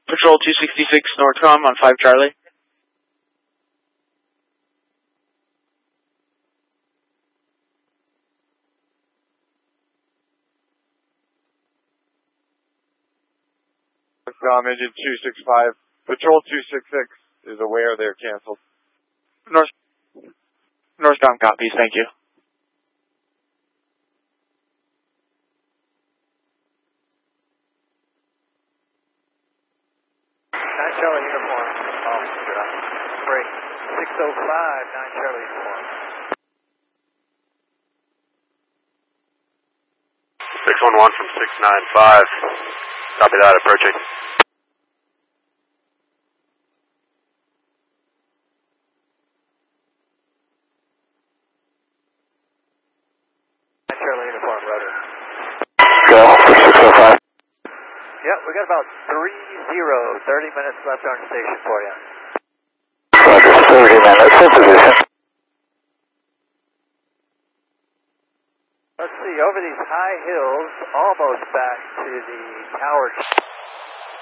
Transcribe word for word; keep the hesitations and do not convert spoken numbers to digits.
Patrol two sixty-six Northcom on five Charlie. Northcom engine two six five. Patrol two six six is aware they're canceled. North, Northcom copies, thank you. nine Charlie uniform, officer, break six oh five, nine Charlie uniform. six one one from six nine five, copy that, approaching. nine Charlie uniform, rotor. Go, six oh five. Yep, we got about three zero, thirty minutes left on station for you. Roger, thirty minutes in position. Let's see, over these high hills, almost back to the tower.